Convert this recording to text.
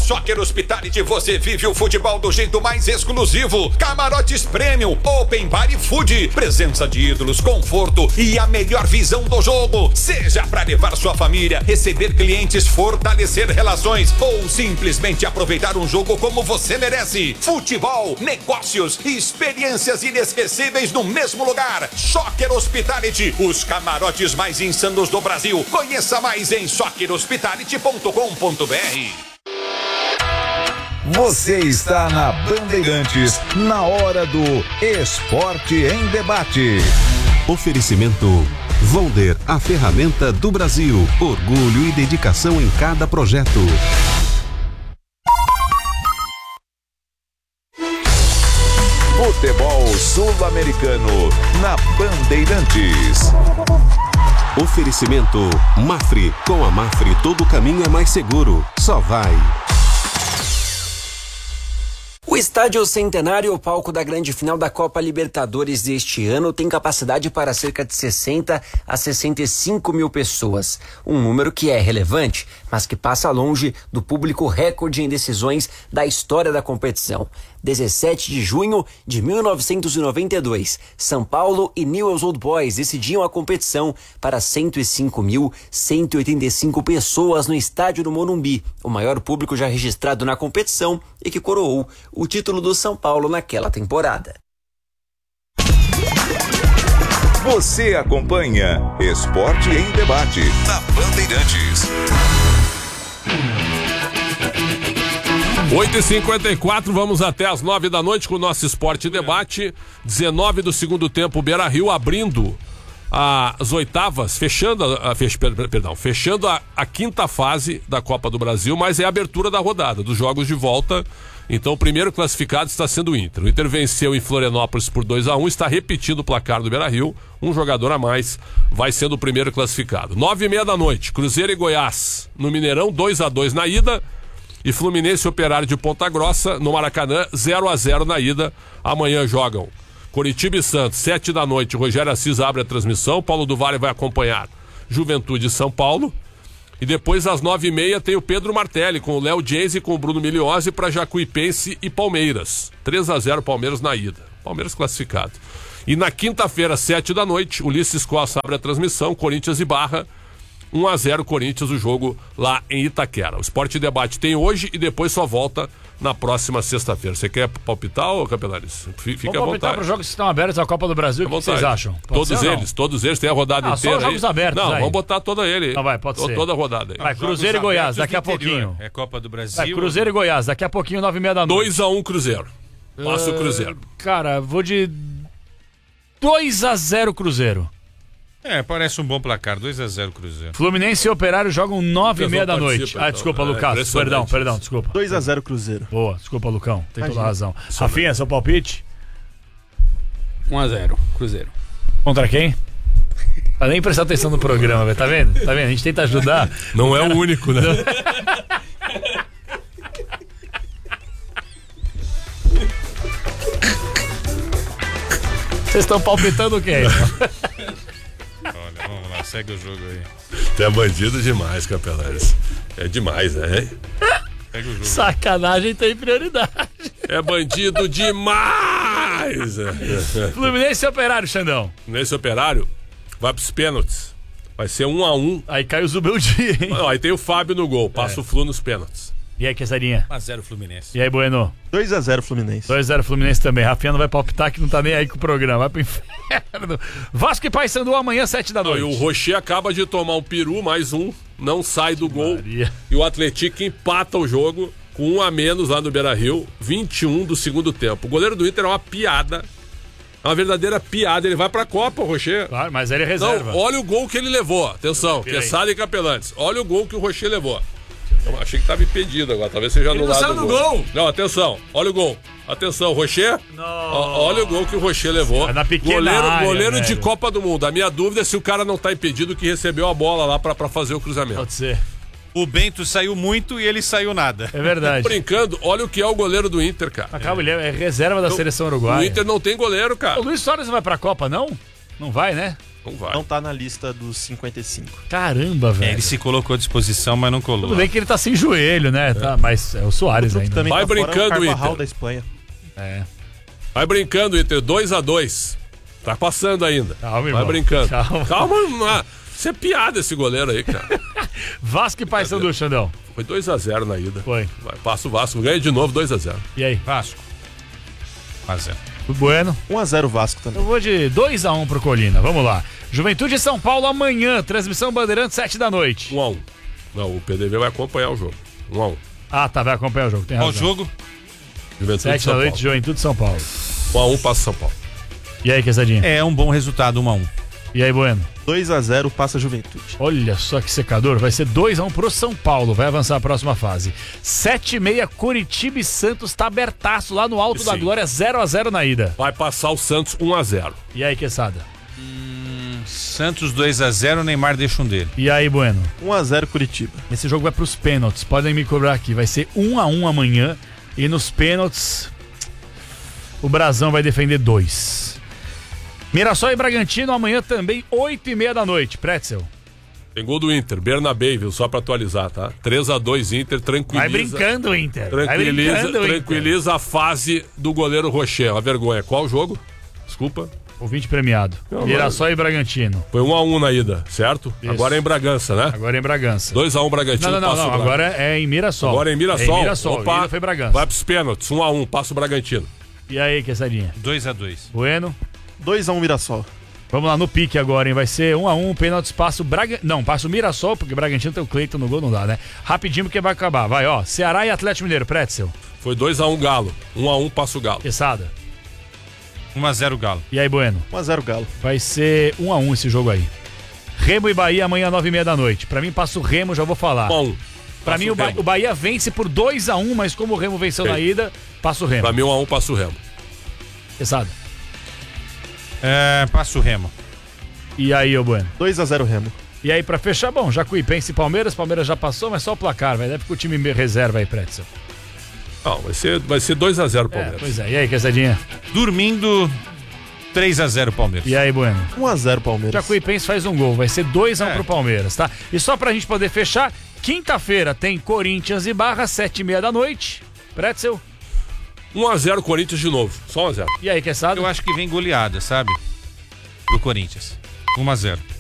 Soccer Hospitality você vive o futebol do jeito mais exclusivo. Camarotes Premium, Open Bar e Food. Presença de ídolos, conforto e a melhor visão do jogo. Seja para levar sua família, receber clientes, fortalecer relações ou simplesmente aproveitar um jogo como você merece. Futebol, negócios e experiências inesquecíveis no mesmo lugar. Soccer Hospitality, os camarotes mais insanos do Brasil. Conheça mais em soccerhospitality.com.br. Você está na Bandeirantes, na hora do Esporte em Debate. Oferecimento Volder, a ferramenta do Brasil. Orgulho e dedicação em cada projeto. Futebol Sul-Americano na Bandeirantes. Oferecimento Mafre. Com a Mafre todo caminho é mais seguro. Só vai. O Estádio Centenário, o palco da grande final da Copa Libertadores deste ano, tem capacidade para cerca de 60 a 65 mil pessoas. Um número que é relevante, mas que passa longe do público recorde em decisões da história da competição. 17 de junho de 1992, São Paulo e Newell's Old Boys decidiam a competição para 105.185 pessoas no estádio do Morumbi, o maior público já registrado na competição e que coroou o título do São Paulo naquela temporada. Você acompanha Esporte em Debate na Bandeirantes. 8h54, vamos até as 9 da noite com o nosso Esporte Debate. 19 do segundo tempo, Beira-Rio abrindo as oitavas, fechando a quinta fase da Copa do Brasil, mas é a abertura da rodada, dos jogos de volta. Então o primeiro classificado está sendo o Inter. O Inter venceu em Florianópolis por 2-1, está repetindo o placar do Beira-Rio, um jogador a mais, vai sendo o primeiro classificado. 9h30 da noite, Cruzeiro e Goiás no Mineirão, 2-2 na ida. E Fluminense Operário de Ponta Grossa no Maracanã, 0-0 na ida. Amanhã jogam Coritiba e Santos, 7 da noite. Rogério Assis abre a transmissão. Paulo do Vale vai acompanhar Juventude e São Paulo. E depois às 9h30 tem o Pedro Martelli com o Léo Dias e com o Bruno Migliozzi para Jacuipense e Palmeiras. 3-0 Palmeiras na ida. Palmeiras classificado. E na quinta-feira, 7 da noite, Ulisses Costa abre a transmissão. Corinthians e Barra. 1-0 Corinthians, o jogo lá em Itaquera. O Esporte Debate tem hoje e depois só volta na próxima sexta-feira. Você quer palpitar, ô Capelares? Fica à vontade. Palpitar para os jogos que estão abertos à Copa do Brasil, o que vocês acham? Todos eles têm a rodada inteira. Só jogos abertos. Não, aí. vamos botar toda ele. Não, vai, pode ser. Toda a rodada aí. Vai, Cruzeiro e Goiás, daqui a pouquinho. É Copa do Brasil. Vai, Cruzeiro e Goiás, daqui a pouquinho, 9h30 da noite. 2-1 Cruzeiro. Passa o Cruzeiro. Cara, vou de 2-0 Cruzeiro. Parece um bom placar, 2-0 Cruzeiro. Fluminense e Operário jogam 9h30 da noite. Então. Desculpa, Lucas. Perdão, desculpa. 2-0 Cruzeiro. Boa, desculpa, Lucão. Tem toda a razão. Rafinha, seu palpite? 1-0, Cruzeiro. Contra quem? Pra nem prestar atenção no programa, velho. Tá vendo? A gente tenta ajudar. Não é o único, né? Vocês estão palpitando o quê? Olha, vamos lá, segue o jogo aí. Tu é bandido demais, Capelares. É demais, né? Segue o jogo. Sacanagem tem prioridade. É bandido demais! Fluminense e Operário, Xandão. Nesse Operário, vai pros pênaltis. Vai ser 1-1. Aí cai o Zubeldia, hein? Aí tem o Fábio no gol, passa o Flu nos pênaltis. E aí, Quesarinha? 1-0 Fluminense. E aí, Bueno? 2-0 Fluminense. 2-0 Fluminense também. Rafinha não vai palpitar que não tá nem aí com o programa. Vai pro inferno. Vasco e Paysandu amanhã, 7 da noite. E o Rocher acaba de tomar um peru, mais um. Não sai do gol. Maria. E o Atlético empata o jogo com 1 a menos lá no Beira-Rio. 21 do segundo tempo. O goleiro do Inter é uma piada. É uma verdadeira piada. Ele vai pra Copa, o Rocher. Claro, mas ele é reserva. Não, olha o gol que ele levou. Atenção, Quesada e Capelantes. Olha o gol que o Rocher levou. Eu achei que estava impedido agora, talvez seja anulado o gol. Não, atenção, olha o gol. Atenção, Rocher. Olha o gol que o Rocher levou. É na pequena área, goleiro de Copa do Mundo. A minha dúvida é se o cara não tá impedido que recebeu a bola lá pra fazer o cruzamento. Pode ser. O Bento saiu muito e ele saiu nada. É verdade. Brincando, olha o que é o goleiro do Inter, cara. Calma, ele é reserva da seleção uruguaia. O Inter não tem goleiro, cara. O Luiz Soares não vai pra Copa, não? Não vai, né? Não vai. Não tá na lista dos 55. Caramba, velho. Ele se colocou à disposição, mas não colou. Tudo bem que ele tá sem joelho, né? Tá, mas é o Soares Outro que ainda. também Vai tá fora é brincando, o Carvajal Inter. da Espanha. É. Vai brincando, Inter, 2-2. Tá passando ainda. Calma, Vai irmão. brincando. Calma. Isso é piada esse goleiro aí, cara. Vasco e Paysandu, Xandão. Foi 2-0 na ida. Foi. Vai, passa o Vasco, ganha de novo 2-0. E aí? Vasco. 1-0. Tudo bueno? 1-0 Vasco também. Eu vou de 2-1 pro Colina. Vamos lá. Juventude e São Paulo amanhã. Transmissão Bandeirantes, 7 da noite. 1-1. Não, o PDV vai acompanhar o jogo. 1-1. Ah, tá. Vai acompanhar o jogo. Tem Qual razão. jogo? Juventude 7 da noite, Juventude e São Paulo. 1-1 passa São Paulo. E aí, Quesadinha? É um bom resultado, 1-1. E aí, Bueno? 2-0 passa a Juventude. Olha só que secador. Vai ser 2-1 pro São Paulo. Vai avançar a próxima fase. 7h30, Curitiba e Santos. Tá abertaço lá no Alto da Sim. Glória. 0-0 na ida. Vai passar o Santos 1-0. E aí, Quesada? Santos 2-0, Neymar deixa um dele. E aí, Bueno? 1-0 Curitiba. Esse jogo vai pros pênaltis. Podem me cobrar aqui. Vai ser 1-1 amanhã. E nos pênaltis, o Brasão vai defender 2. Mirassol e Bragantino amanhã também, 8h30 da noite. Pretzel. Tem gol do Inter, Bernabé, viu? Só pra atualizar, tá? 3-2 Inter, tranquiliza. Vai brincando, Inter. Vai brincando, Tranquiliza a fase do goleiro Rocher. Uma vergonha. Qual jogo? Desculpa. Ouvinte premiado. Não, Mirassol e Bragantino. Foi 1-1 na ida, certo? Isso. Agora é em Bragança, né? Agora é em Bragança. 2-1 Bragantino, Não. passa o Braga. Agora é em Mirassol. Agora é em Mirassol. É em Mirassol. Opa, Ida foi Bragança. vai pros pênaltis, 1-1, passa o Bragantino. E aí, Quesadinha? 2-2. Bueno. 2-1 Mirassol. Vamos lá no pique agora, hein? Vai ser 1-1, pênaltis, passa o Não, passa o Mirassol, porque o Bragantino tem o Cleiton no gol, não dá, né? Rapidinho, porque vai acabar. Vai, ó. Ceará e Atlético Mineiro. Pretzel. Foi 2-1 Galo, 1-1 passa o Galo. Quesada. 1-0 Galo. E aí, Bueno? 1-0 Galo. Vai ser 1-1 esse jogo aí. Remo e Bahia amanhã, 9h30 da noite. Pra mim, passa o Remo, já vou falar. 1-1. Pra mim, o Bahia vence por 2-1, mas como o Remo venceu na ida, passa o Remo. Pra mim, 1-1 passa o Remo. Quesada. Passa o Remo. E aí, ô Bueno? 2-0 Remo. E aí, pra fechar, bom, Jacuipense e Palmeiras. Palmeiras já passou, mas só o placar, vai. Deve que o time reserva aí, Pretzel. Não, vai ser 2-0 Palmeiras. Pois é. E aí, Quesadinha? Dormindo, 3-0 Palmeiras. E aí, Bueno? 1-0 Palmeiras. Jacuipense faz um gol, vai ser 2-1 pro Palmeiras, tá? E só pra gente poder fechar, quinta-feira tem Corinthians e Barra, 7h30 da noite. Pretzel. 1-0 Corinthians de novo, só 1-0. E aí, Quesada? Eu acho que vem goleada, sabe? Do Corinthians. 1-0.